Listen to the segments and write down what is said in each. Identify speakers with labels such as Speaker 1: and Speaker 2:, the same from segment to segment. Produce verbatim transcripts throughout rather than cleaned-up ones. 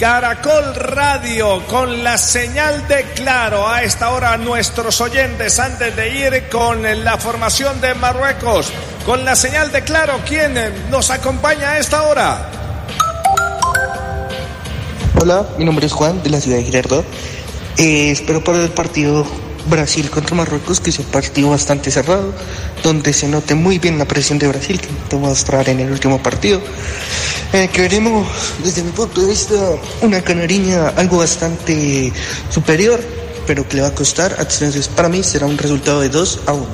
Speaker 1: Caracol Radio con la señal de Claro. A esta hora nuestros oyentes, antes de ir con la formación de Marruecos, con la señal de Claro, ¿quién nos acompaña a esta hora?
Speaker 2: Hola, mi nombre es Juan, de la ciudad de Girardot. Eh, espero para el partido Brasil contra Marruecos que sea un partido bastante cerrado, donde se note muy bien la presión de Brasil, que te voy a mostrar en el último partido. Eh, que veremos, desde mi punto de vista, una canariña algo bastante superior, pero que le va a costar. Entonces, para mí será un resultado de dos a uno.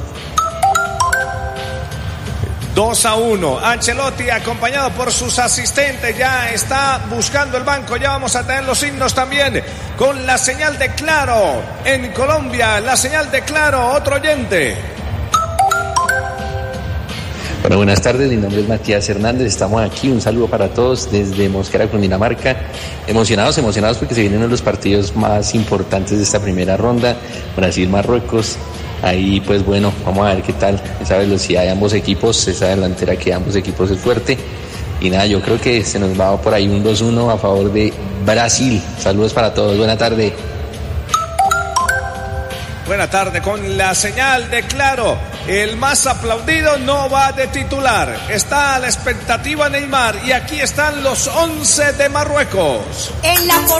Speaker 1: dos a uno. Ancelotti, acompañado por sus asistentes, ya está buscando el banco. Ya vamos a tener los signos también con la señal de Claro en Colombia. La señal de Claro, otro oyente.
Speaker 3: Bueno, buenas tardes, mi nombre es Matías Hernández, estamos aquí, un saludo para todos desde Mosquera, Cundinamarca. Emocionados, emocionados porque se vienen uno de los partidos más importantes de esta primera ronda, Brasil-Marruecos. Ahí pues bueno, vamos a ver qué tal esa velocidad de ambos equipos, esa delantera que ambos equipos es fuerte. Y nada, yo creo que se nos va por ahí un dos uno a favor de Brasil. Saludos para todos, buena tarde.
Speaker 1: Buena tarde con la señal de Claro. El más aplaudido no va de titular. Está a la expectativa Neymar y aquí están los once de Marruecos.
Speaker 4: En la